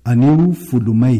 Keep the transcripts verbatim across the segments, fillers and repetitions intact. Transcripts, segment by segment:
aneo folomay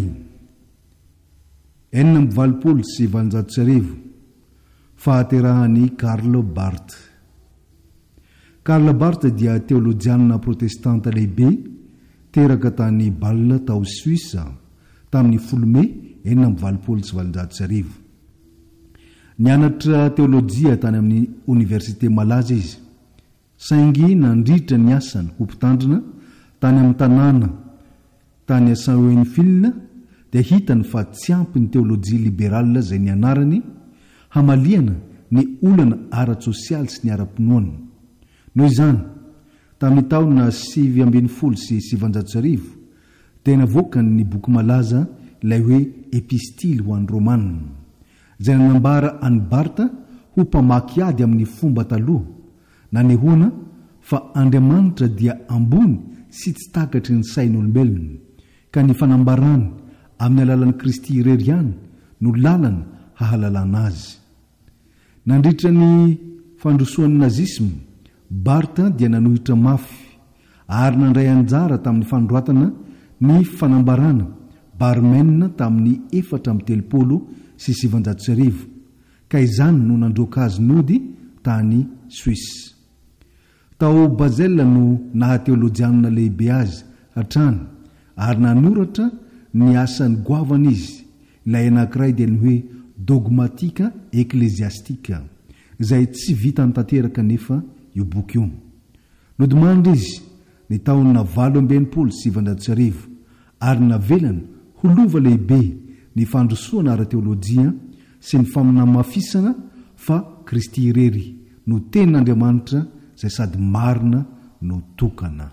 enina amby valopolo sy valonjato sy arivo fahaterahan'ny Karl Barth. Karl Barth dia teolojianina protestanta lehibe teraka tany Bâle tao Suisse tamin'ny folomay enina amby valopolo sy valonjato sy arivo. Nianatra teolojia tany amin'ny université malaza izy. Saingy nandritra ny asany ho mpitandrina tany amin'ny tanàna tany Saint-Oenfil dia hitany fa tsy ampy ny teolojia liberale izay nianarany hamaliana ny olana ara-tsosialy sy ny ara-pinoana. Noho izany, tamin'ny taona sivy ambin'ny folo sy sivanjato sy arivo dia navoakany ny boky malaza ilay hoe epistily ho an'ny Romanina, izay nanambara an'i Barth ho mpamaky ady amin'ny fomba taloha, nanehoana fa Andriamanitra dia ambony sy tsy takatry ny sain'olombelona, ka ny fanambarany amin'ny alalan'i Kristy irery ihany no lalana hahalalana azy. Nandritra ny fandrosoan'ny nazisma, Barth dia nanohitra mafy ary nandray anjara tamin'ny fandroatana ny fanambarana Barmen tamin'ny efatra amby telopolo sy sivanjato sy arivo, ka izany no nandroaka azy nody tany Suisse. Tao Basel no nahateolojianina lehibe azy hatrany ary nanoratra ny asany goavana izy ilay anankiray dia ny hoe dogmatika ecclésiastika izay tsy vita nitanteraka nefa io boky io. Nodimandry izy ny taona valo ambinipolo sy sivanjato sy arivo ary navelany ho lova lehibe ny fandrosoana ara-teolojia sy ny faminamafisana fa Kristy irery no tenin'Andriamanitra izay sady marina no tokana.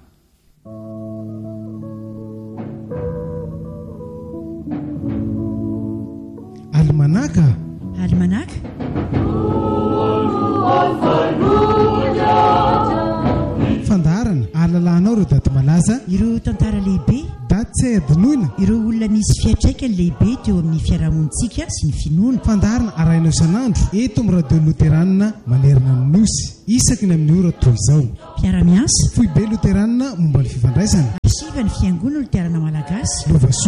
Almanaka Almanaka fandarana ahalalànao ireo daty malaza, ireo tantara lehibe, daty tsy adinoina, ireo olona nisy fiatraikany lehibe teo amin'ny fiarahamonitsika sy ny finoana. Fandarana araina isan'andro eto amin'ny radio loteranina manerana ny nosy isaky ny amin'ny ora toy izao. Mpiara-miasa foibe loteranina momba ny fifandraisana, arsiva ny fiangonana loterana malagasy. Lovasoa